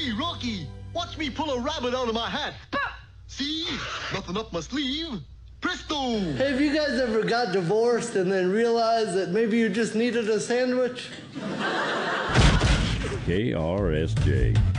Hey, Rocky, watch me pull a rabbit out of my hat. See? Nothing up my sleeve. Presto! Hey, have you guys ever got divorced and then realized that maybe you just needed a sandwich? KRSJ.